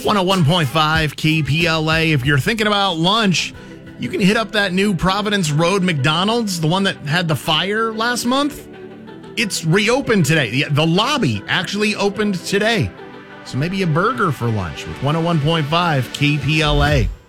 101.5 KPLA. If you're thinking about lunch, you can hit up that new Providence Road McDonald's, the one that had the fire last month. It's reopened today. The lobby actually opened today. So maybe a burger for lunch with 101.5 KPLA.